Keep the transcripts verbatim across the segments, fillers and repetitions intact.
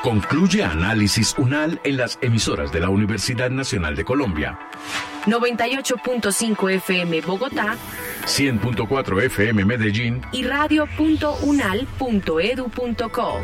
Concluye Análisis UNAL en las emisoras de la Universidad Nacional de Colombia. noventa y ocho punto cinco F M Bogotá, cien punto cuatro F M Medellín y radio punto unal punto edu punto co.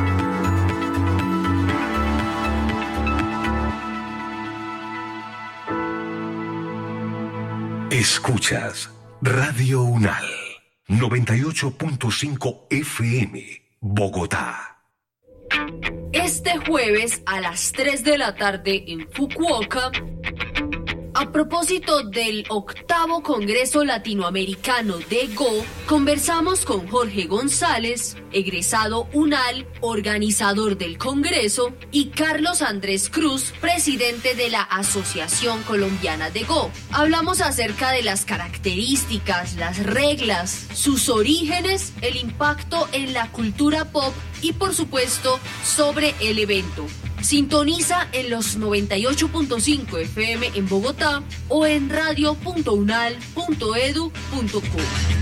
Escuchas Radio UNAL, noventa y ocho punto cinco F M, Bogotá. Este jueves a las tres de la tarde en Fukuoka, a propósito del octavo Congreso Latinoamericano de Go, conversamos con Jorge González, egresado UNAL, organizador del Congreso, y Carlos Andrés Cruz, presidente de la Asociación Colombiana de Go. Hablamos acerca de las características, las reglas, sus orígenes, el impacto en la cultura pop y, por supuesto, sobre el evento. Sintoniza en los noventa y ocho punto cinco F M en Bogotá o en radio punto unal punto edu punto co.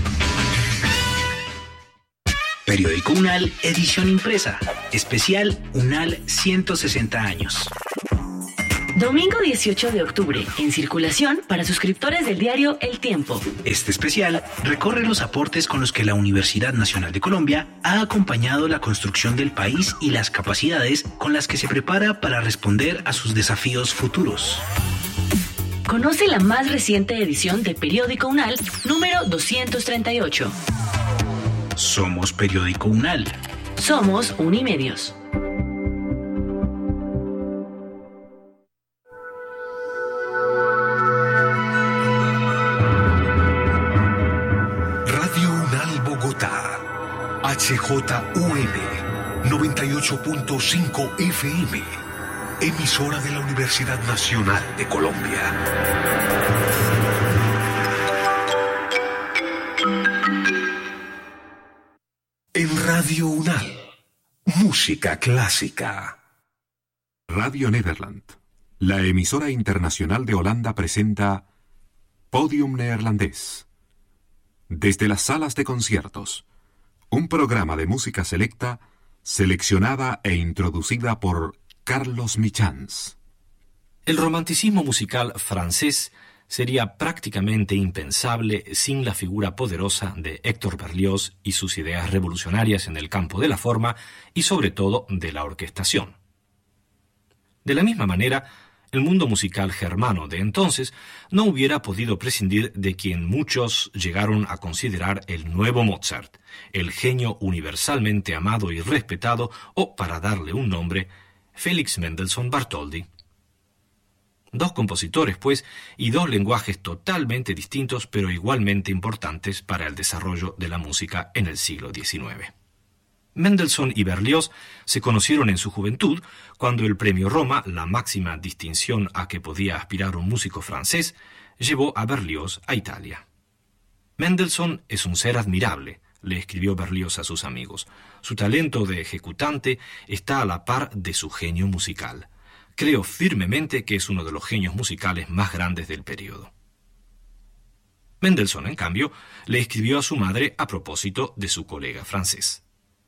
Periódico UNAL, edición impresa. Especial UNAL ciento sesenta años. Domingo dieciocho de octubre, en circulación para suscriptores del diario El Tiempo. Este especial recorre los aportes con los que la Universidad Nacional de Colombia ha acompañado la construcción del país y las capacidades con las que se prepara para responder a sus desafíos futuros. Conoce la más reciente edición de Periódico UNAL, número doscientos treinta y ocho. Somos Periódico UNAL. Somos Unimedios. H J U N noventa y ocho punto cinco F M, emisora de la Universidad Nacional de Colombia. En Radio UNAL, música clásica. Radio Nederland, la emisora internacional de Holanda, presenta Podium Neerlandés. Desde las salas de conciertos, un programa de música selecta, seleccionada e introducida por Carlos Michans. El romanticismo musical francés sería prácticamente impensable sin la figura poderosa de Héctor Berlioz y sus ideas revolucionarias en el campo de la forma y sobre todo de la orquestación. De la misma manera, el mundo musical germano de entonces no hubiera podido prescindir de quien muchos llegaron a considerar el nuevo Mozart, el genio universalmente amado y respetado, o, para darle un nombre, Félix Mendelssohn Bartholdy. Dos compositores, pues, y dos lenguajes totalmente distintos, pero igualmente importantes para el desarrollo de la música en el siglo diecinueve. Mendelssohn y Berlioz se conocieron en su juventud, cuando el Premio Roma, la máxima distinción a que podía aspirar un músico francés, llevó a Berlioz a Italia. Mendelssohn es un ser admirable, le escribió Berlioz a sus amigos. Su talento de ejecutante está a la par de su genio musical. Creo firmemente que es uno de los genios musicales más grandes del período. Mendelssohn, en cambio, le escribió a su madre a propósito de su colega francés.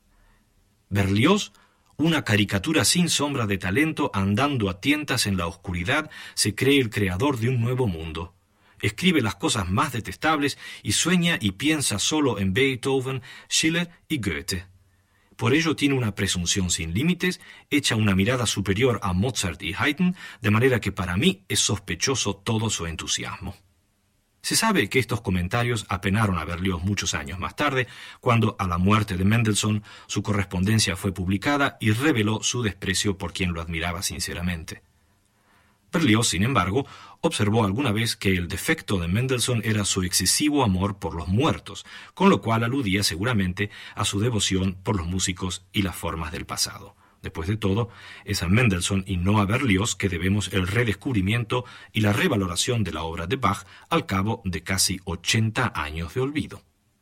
Berlioz, una caricatura sin sombra de talento, andando a tientas en la oscuridad, se cree el creador de un nuevo mundo. Escribe las cosas más detestables y sueña y piensa solo en Beethoven, Schiller y Goethe. Por ello tiene una presunción sin límites, echa una mirada superior a Mozart y Haydn, de manera que para mí es sospechoso todo su entusiasmo. Se sabe que estos comentarios apenaron a Berlioz muchos años más tarde, cuando, a la muerte de Mendelssohn, su correspondencia fue publicada y reveló su desprecio por quien lo admiraba sinceramente. Berlioz, sin embargo, observó alguna vez que el defecto de Mendelssohn era su excesivo amor por los muertos, con lo cual aludía seguramente a su devoción por los músicos y las formas del pasado. Después de todo, es a Mendelssohn y no a Berlioz que debemos el redescubrimiento y la revaloración de la obra de Bach al cabo de casi ochenta años de olvido.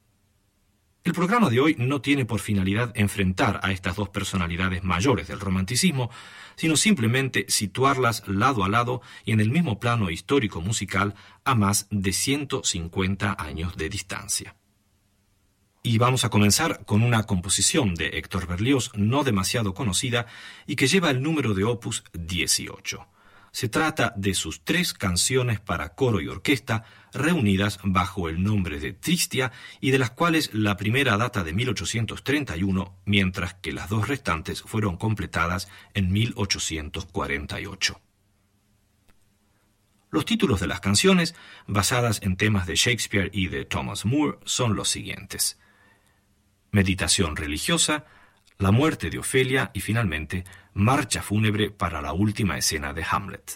El programa de hoy no tiene por finalidad enfrentar a estas dos personalidades mayores del romanticismo, sino simplemente situarlas lado a lado y en el mismo plano histórico-musical a más de ciento cincuenta años de distancia. Y vamos a comenzar con una composición de Héctor Berlioz no demasiado conocida y que lleva el número de opus dieciocho. Se trata de sus tres canciones para coro y orquesta reunidas bajo el nombre de Tristia y de las cuales la primera data de mil ochocientos treinta y uno, mientras que las dos restantes fueron completadas en mil ochocientos cuarenta y ocho. Los títulos de las canciones, basadas en temas de Shakespeare y de Thomas Moore, son los siguientes: Meditación religiosa, La muerte de Ofelia y finalmente Marcha fúnebre para la última escena de Hamlet.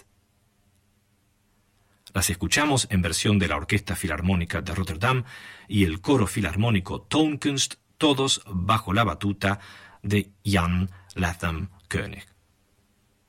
Las escuchamos en versión de la Orquesta Filarmónica de Rotterdam y el Coro Filarmónico Toonkunst, todos bajo la batuta de Jan Latham Koenig.